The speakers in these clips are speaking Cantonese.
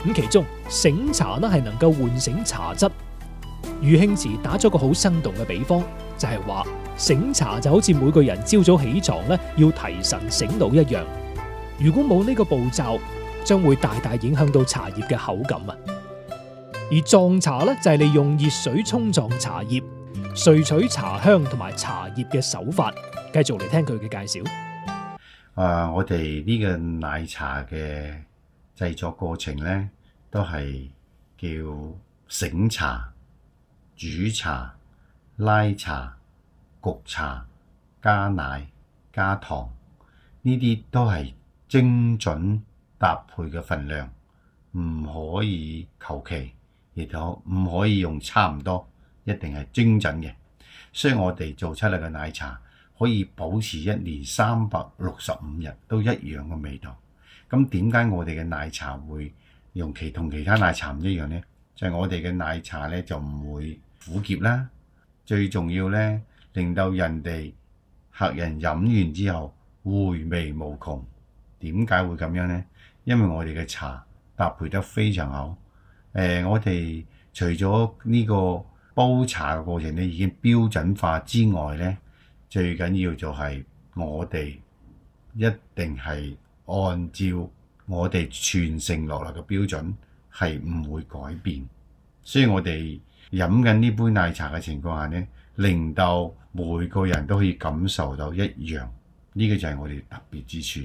咁其中醒茶呢係能夠喚醒茶質。余慶慈打咗個好生動嘅比方，就係話醒茶就好似每個人朝早起床呢要提神醒腦一樣。如果冇呢個步驟，將會大大影響到茶葉嘅口感啊。而撞茶呢，就係利用熱水沖撞茶葉，萃取茶香同埋茶葉嘅手法。繼續嚟聽佢嘅介紹。 我哋呢個奶茶嘅製作過程呢，都係叫醒茶、煮茶、拉茶、焗茶、加奶、加糖，呢啲都係精準搭配嘅份量，唔可以求其，亦都唔可以用差唔多，一定係精準嘅。所以我哋做出嚟嘅奶茶可以保持1年365日都一樣嘅味道。咁點解我哋嘅奶茶會同其他奶茶唔一樣呢？就係我哋嘅奶茶呢，就唔會苦澀啦，最重要呢，令到客人飲完之後回味無窮。點解會咁樣呢？因為我哋嘅茶搭配得非常好。我哋除咗呢個煲茶嘅過程呢已經標準化之外呢，最緊要就係我哋一定係按照我哋傳承落嚟嘅標準，係唔會改變。所以我哋飲緊呢杯奶茶嘅情況下呢，令到每個人都可以感受到一樣，呢個就係我哋特別之處。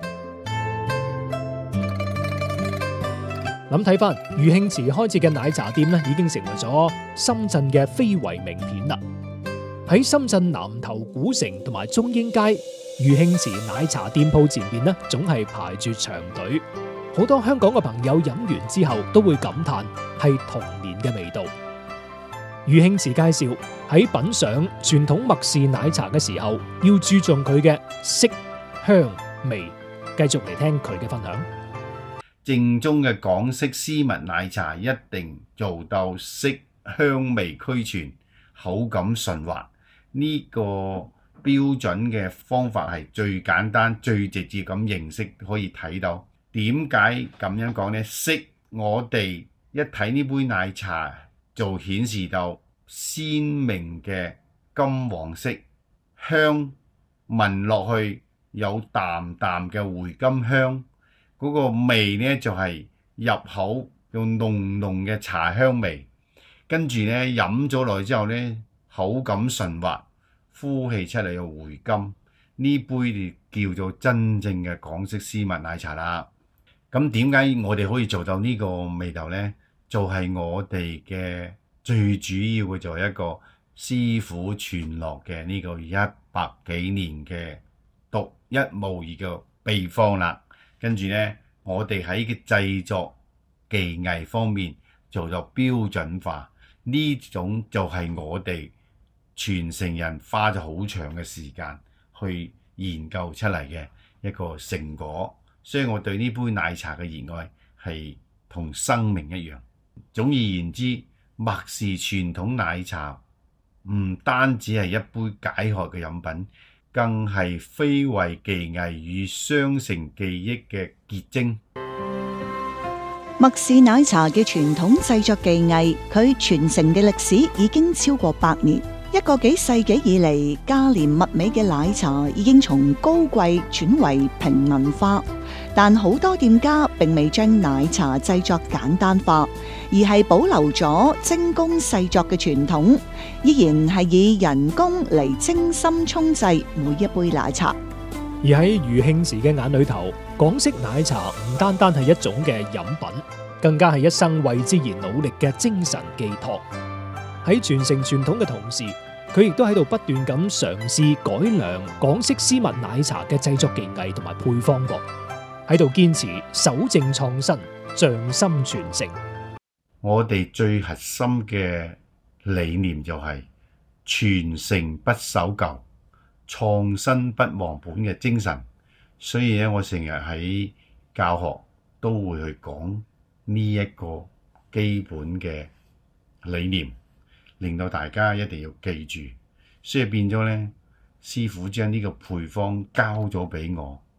諗睇翻余慶慈開設嘅奶茶店呢，已經成為咗深圳嘅非遺名片啦。喺深圳南頭古城同埋中英街，余慶慈奶茶店鋪前面呢，總係排住長隊。好多香港嘅朋友飲完之後都會感嘆係童年嘅味道。余慶慈介紹喺品嘗傳統麥氏奶茶嘅時候，要注重佢嘅色、香、味。繼續嚟聽佢嘅分享。 正宗嘅港式絲襪奶茶一定做到色香味俱全，口感順滑。呢個標準嘅方法係最簡單、最直接咁認識可以睇到。點解咁樣講呢？色，我哋一睇呢杯奶茶就顯示到鮮明嘅金黃色。香，聞落去有淡淡嘅回甘香。嗰個味呢，就係入口用濃濃嘅茶香味，跟住呢飲咗落去之後呢，口感順滑，呼氣出嚟嘅回甘，呢杯就叫做真正嘅港式絲襪奶茶啦。咁點解我哋可以做到呢個味道呢？就係我哋嘅最主要嘅就係一個師傅傳落嘅呢個100幾年嘅獨一無二嘅秘方啦。跟住呢，我哋喺嘅製作技藝方面做到標準化，呢種就係我哋傳承人花咗好長嘅時間去研究出嚟嘅一個成果。所以我對呢杯奶茶嘅熱愛係同生命一樣。總而言之，麥氏傳統奶茶唔單止係一杯解渴嘅飲品，更係非遺技藝與雙城記憶嘅結晶。 麥氏奶茶嘅傳統製作技藝，佢傳承嘅歷史已經超過100年。一個幾世紀以嚟，價廉物美嘅奶茶已經從高貴轉為平民化，但好多店家並未將奶茶製作簡單化，而係保留咗精工細作嘅傳統，依然係以人工嚟精心沖製每一杯奶茶。 而喺余慶慈嘅眼裏頭，港式奶茶唔單單係一種嘅飲品，更加係一生為之而努力嘅精神寄託。喺傳承傳統嘅同時，佢亦都喺度不斷咁嘗試改良港式絲襪奶茶嘅製作技藝同埋配方噃，喺度堅持守正創新，匠心傳承。 我哋最核心嘅理念就係傳承不守舊，創新不忘本嘅精神。所以咧，我成日喺教學都會去講呢一個基本嘅理念，令到大家一定要記住。所以變咗呢，師傅將呢個配方交咗俾我，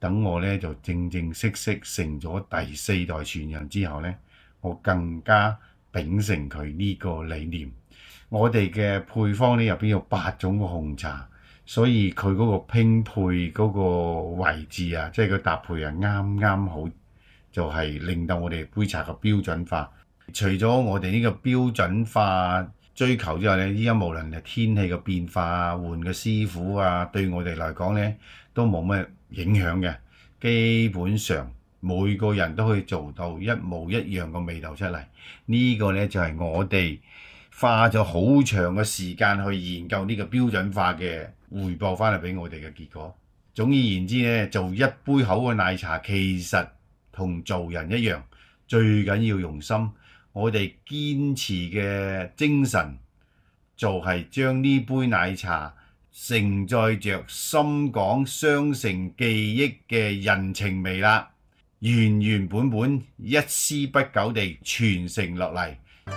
等我呢就正式成咗第4代傳人之後呢，我更加秉承佢呢個理念。我哋嘅配方呢入邊有8種嘅紅茶，所以佢嗰個拼配嗰個位置啊，即係佢搭配啊啱好，就係令到我哋杯茶嘅標準化。除咗我哋呢個標準化追求之外呢，依家無論係天氣嘅變化啊、換嘅師傅啊，對我哋嚟講呢都冇乜影響嘅。基本上每個人都可以做到一模一樣嘅味道出嚟。呢個呢就係我哋花咗好長嘅時間去研究呢個標準化嘅回報翻嚟俾我哋嘅結果。總而言之呢，做一杯好嘅奶茶其實同做人一樣，最緊要用心。我哋堅持嘅精神就係將呢杯奶茶承載着深港雙城記憶嘅人情味啦，原本一絲不苟地傳承落嚟。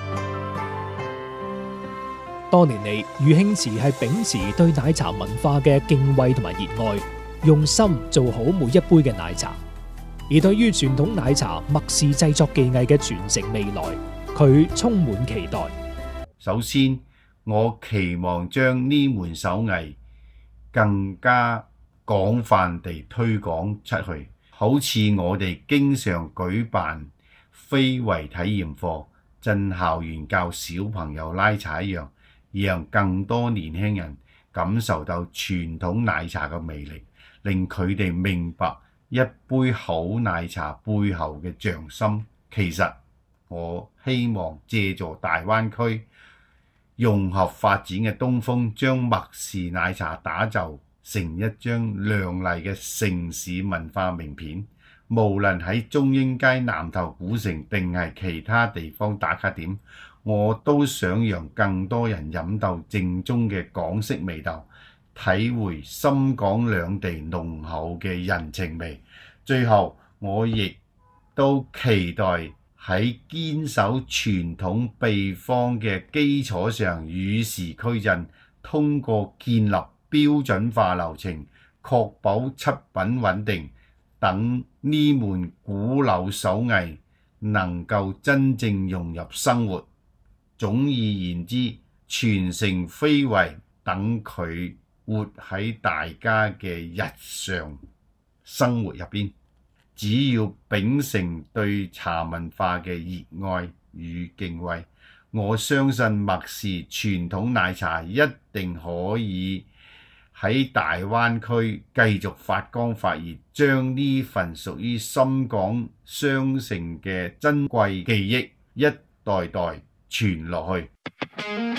多年嚟，余慶慈係秉持對奶茶文化嘅敬畏同埋熱愛，用心做好每一杯嘅奶茶。而對於傳統奶茶麥氏製作技藝嘅傳承未來，佢充滿期待。 首先，我期望將呢門手藝更加廣泛地推廣出去，好似我哋經常舉辦非遺體驗課，進校園教小朋友拉茶一樣，讓更多年輕人感受到傳統奶茶嘅魅力，令佢哋明白一杯好奶茶背後嘅匠心。其實我希望借助大灣區融合發展嘅東風，將麥氏奶茶打造成一張亮麗嘅城市文化名片。無論喺中英街、南頭古城定係其他地方打卡點，我都想讓更多人飲到正宗嘅港式味道，體會深港兩地濃厚嘅人情味。最後，我亦都期待喺堅守傳統秘方嘅基礎上與時俱進，通過建立標準化流程，確保出品穩定，等呢門古老手藝能夠真正融入生活。總而言之，傳承非遺，等佢活喺大家嘅日常生活入邊。只要秉承對茶文化嘅熱愛與敬畏，我相信麥氏傳統奶茶一定可以喺大灣區繼續發光發熱，將呢份屬於深港雙城嘅珍貴記憶一代代傳落去。